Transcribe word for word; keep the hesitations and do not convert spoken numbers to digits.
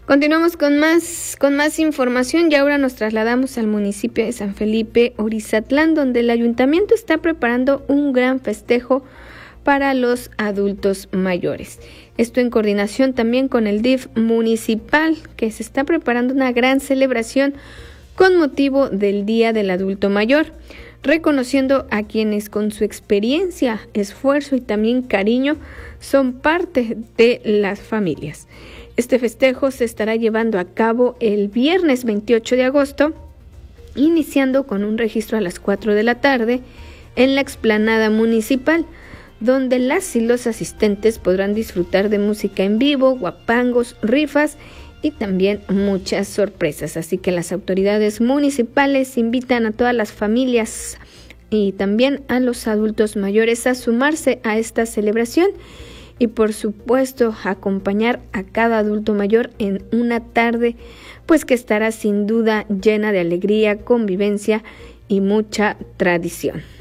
Continuamos con más, con más información y ahora nos trasladamos al municipio de San Felipe Orizatlán, donde el ayuntamiento está preparando un gran festejo para los adultos mayores. Esto en coordinación también con el D I F municipal, que se está preparando una gran celebración con motivo del Día del Adulto Mayor, reconociendo a quienes con su experiencia, esfuerzo y también cariño son parte de las familias. Este festejo se estará llevando a cabo el viernes veintiocho de agosto, iniciando con un registro a las cuatro de la tarde en la explanada municipal, donde las y los asistentes podrán disfrutar de música en vivo, guapangos, rifas y también muchas sorpresas. Así que las autoridades municipales invitan a todas las familias y también a los adultos mayores a sumarse a esta celebración y por supuesto acompañar a cada adulto mayor en una tarde pues que estará sin duda llena de alegría, convivencia y mucha tradición.